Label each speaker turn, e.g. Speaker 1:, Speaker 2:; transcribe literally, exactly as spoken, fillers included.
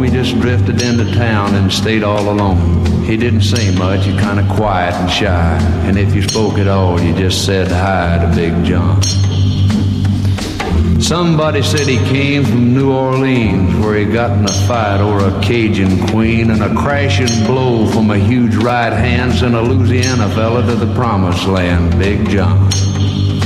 Speaker 1: he just drifted into town and stayed all alone. He didn't say much, he kind of quiet and shy, and if you spoke at all, you just said hi to Big John. Somebody said he came from New Orleans, where he got in a fight over a Cajun queen, and a crashing blow from a huge right hand sent a Louisiana fella to the promised land, Big John.